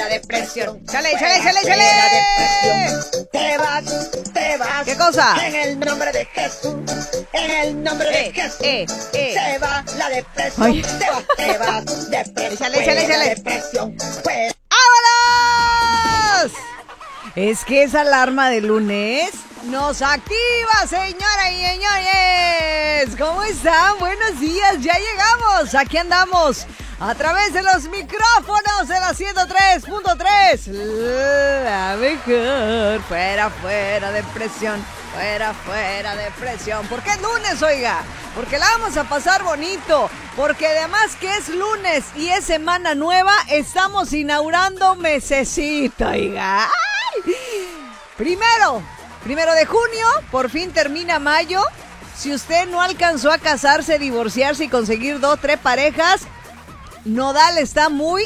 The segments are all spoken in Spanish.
la depresión. ¡Chale! Te vas. ¿Qué cosa? En el nombre de Jesús. En el nombre de Jesús. Se va la depresión. Ay. Te vas. Depresión. Échale. Depresión. ¡Vámonos! Es que esa alarma de lunes nos activa, señoras y señores. ¿Cómo están? Buenos días, ya llegamos. Aquí andamos a través de los micrófonos de la 103.3. La mejor. Fuera depresión. Fuera depresión. ¿Por qué es lunes, oiga? Porque la vamos a pasar bonito. Porque además que es lunes y es semana nueva, estamos inaugurando mesecito, oiga. ¡Ay! Primero de junio, por fin termina mayo. Si usted no alcanzó a casarse, divorciarse y conseguir 2, 3 parejas, Nodal está muy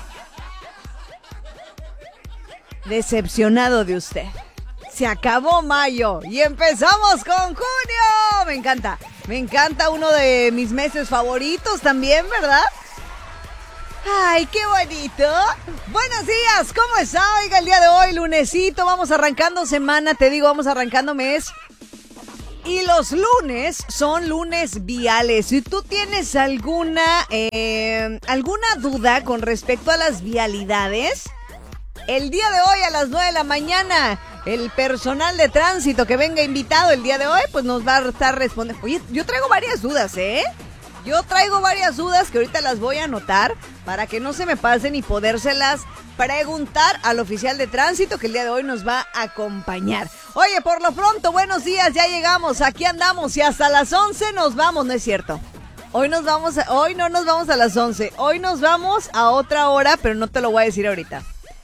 decepcionado de usted. Se acabó mayo y empezamos con junio. Me encanta, uno de mis meses favoritos también, ¿verdad? ¡Ay, qué bonito! Buenos días, ¿cómo está? Oiga, el día de hoy, lunesito, vamos arrancando semana, vamos arrancando mes. Y los lunes son lunes viales. Si tú tienes alguna duda con respecto a las vialidades, el día de hoy a las 9 de la mañana, el personal de tránsito que venga invitado el día de hoy, pues nos va a estar respondiendo. Oye, yo traigo varias dudas, Yo traigo varias dudas que ahorita las voy a anotar para que no se me pasen y podérselas preguntar al oficial de tránsito que el día de hoy nos va a acompañar. Oye, por lo pronto, buenos días, ya llegamos, aquí andamos y hasta las 11 nos vamos, ¿no es cierto? Hoy no nos vamos a las 11, hoy nos vamos a otra hora, pero no te lo voy a decir ahorita.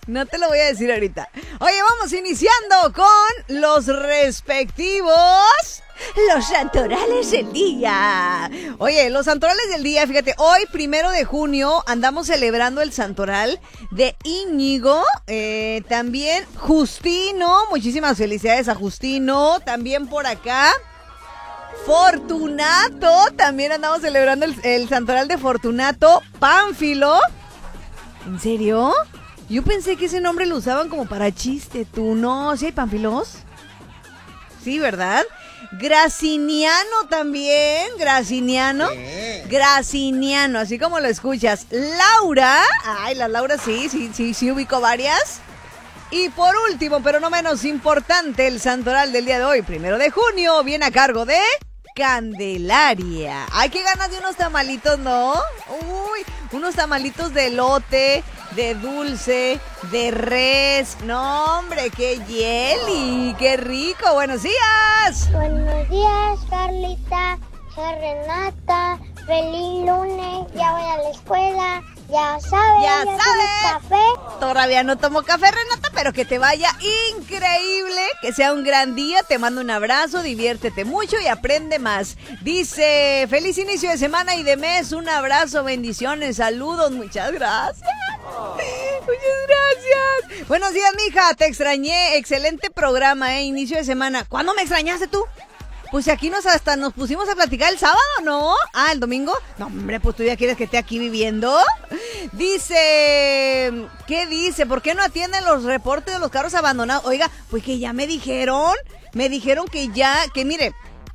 Oye, vamos iniciando con los respectivos... Los santorales del día. Oye, los santorales del día, fíjate, hoy 1 de junio andamos celebrando el santoral de Íñigo, también Justino, muchísimas felicidades a Justino, también por acá Fortunato, también andamos celebrando el santoral de Fortunato, Pánfilo. ¿En serio? Yo pensé que ese nombre lo usaban como para chiste, tú, ¿no? ¿Sí hay Pánfilos? Sí, ¿verdad? Graciniano también, Graciniano, así como lo escuchas. Laura, la Laura sí ubico varias. Y por último, pero no menos importante, el santoral del día de hoy, 1 de junio, viene a cargo de Candelaria. Ay, qué ganas de unos tamalitos, ¿no? Uy, unos tamalitos de elote, de dulce, de res. No, hombre, qué yeli, qué rico. Buenos días. Buenos días, Carlita. Soy Renata. Feliz lunes. Ya voy a la escuela. Ya sabes. Café. Todavía no tomo café, Renata, pero que te vaya increíble, que sea un gran día. Te mando un abrazo, diviértete mucho y aprende más. Dice, feliz inicio de semana y de mes. Un abrazo, bendiciones, saludos, muchas gracias. Muchas gracias. Buenos días, mija, te extrañé. Excelente programa, inicio de semana. ¿Cuándo me extrañaste tú? Pues aquí hasta nos pusimos a platicar el sábado, ¿no? Ah, ¿el domingo? No, hombre, pues tú ya quieres que esté aquí viviendo. Dice, ¿qué dice? ¿Por qué no atienden los reportes de los carros abandonados? Oiga, pues que ya me dijeron que mire,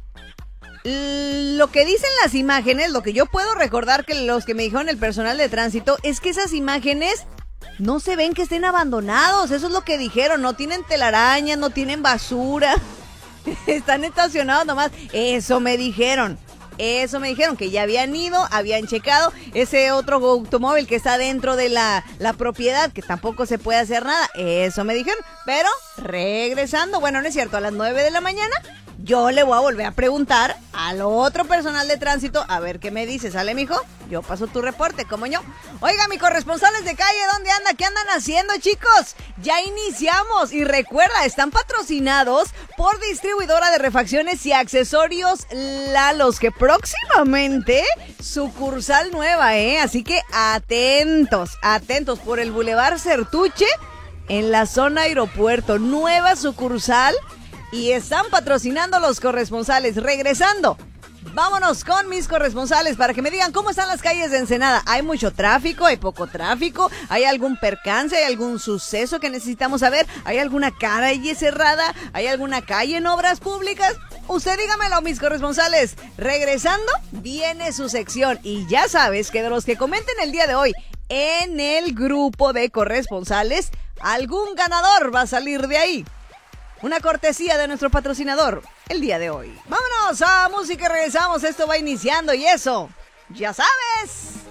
lo que dicen las imágenes, lo que yo puedo recordar que los que me dijeron el personal de tránsito, es que esas imágenes no se ven que estén abandonados, eso es lo que dijeron, no tienen telarañas, no tienen basura. Están estacionados nomás. Eso me dijeron, que ya habían ido, habían checado ese otro automóvil que está dentro de la propiedad, que tampoco se puede hacer nada. Eso me dijeron, pero regresando, bueno, no es cierto, a las 9 de la mañana yo le voy a volver a preguntar al otro personal de tránsito a ver qué me dice. ¿Sale, mijo? Yo paso tu reporte, como yo. Oiga, mis corresponsales de calle, ¿dónde anda? ¿Qué andan haciendo, chicos? Ya iniciamos y recuerda, están patrocinados por Distribuidora de Refacciones y Accesorios Lalos, que próximamente sucursal nueva, así que atentos por el Boulevard Certuche en la zona aeropuerto, nueva sucursal. Y están patrocinando los corresponsales. Regresando, Vámonos con mis corresponsales para que me digan cómo están las calles de Ensenada. ¿Hay mucho tráfico? ¿Hay poco tráfico? ¿Hay algún percance? ¿Hay algún suceso que necesitamos saber? ¿Hay alguna calle cerrada? ¿Hay alguna calle en obras públicas? Usted dígamelo, mis corresponsales. Regresando, viene su sección. Y ya sabes que de los que comenten el día de hoy en el grupo de corresponsales, algún ganador va a salir de ahí. Una cortesía de nuestro patrocinador el día de hoy. Vámonos a música y regresamos. Esto va iniciando y eso, ya sabes.